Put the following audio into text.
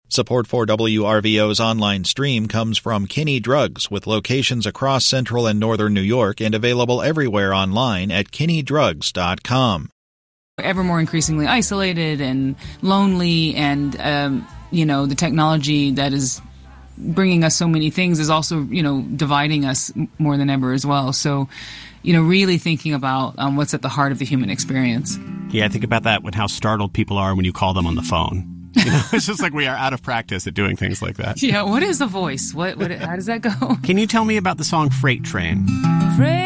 Support for WRVO's online stream comes from Kinney Drugs, with locations across central and northern New York and available everywhere online at kinneydrugs.com. Ever more increasingly isolated and lonely, and, the technology that is bringing us so many things is also, dividing us more than ever as well. So, really thinking about what's at the heart of the human experience. Yeah, I think about that with how startled people are when you call them on the phone. It's just like we are out of practice at doing things like that. Yeah, what is the voice? How does that go? Can you tell me about the song Freight Train? Freight